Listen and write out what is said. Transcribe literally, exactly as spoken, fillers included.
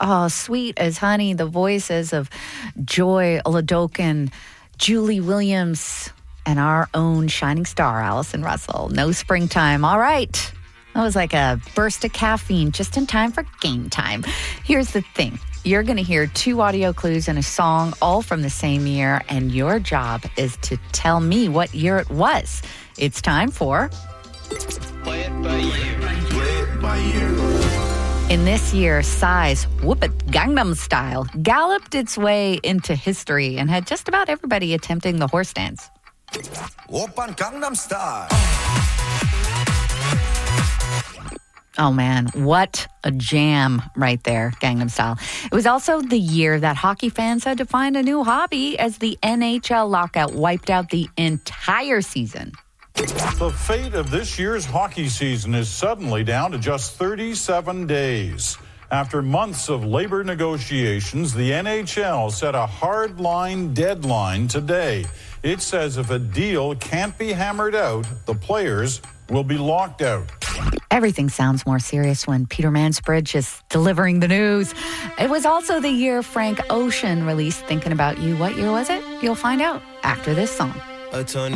oh, sweet as honey, the voices of Joy Oladokin, Julie Williams, and our own shining star, Allison Russell. No springtime. All right. That was like a burst of caffeine just in time for game time. Here's the thing. You're going to hear two audio clues and a song all from the same year, and your job is to tell me what year it was. It's time for... Play it by ear. Play it by ear. In this year, Psy's Whoop It Gangnam Style galloped its way into history and had just about everybody attempting the horse dance. Oppan Gangnam Style. Oh, man, what a jam right there, Gangnam Style. It was also the year that hockey fans had to find a new hobby as the N H L lockout wiped out the entire season. The fate of this year's hockey season is suddenly down to just thirty-seven days. After months of labor negotiations, the N H L set a hard-line deadline today. It says if a deal can't be hammered out, the players will be locked out. Everything sounds more serious when Peter Mansbridge is delivering the news. It was also the year Frank Ocean released Thinking About You. What year was it? You'll find out after this song. A ton